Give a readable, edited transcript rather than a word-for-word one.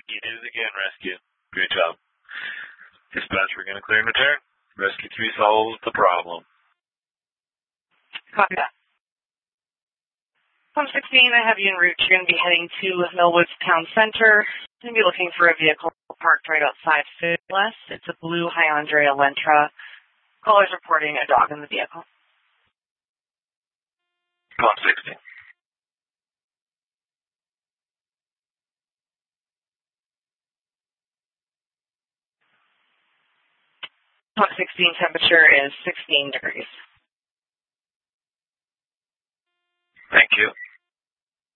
You did it again, Rescue. Great job. Dispatch, we're going to clear and return. Rescue 3 solves the problem. Copy that. 116, I have you en route. You're going to be heading to Millwoods Town Center. You're going to be looking for a vehicle parked right outside Fitness. It's a blue Hyundai Elantra. Caller's reporting a dog in the vehicle. 116. 116 temperature is 16 degrees. Thank you.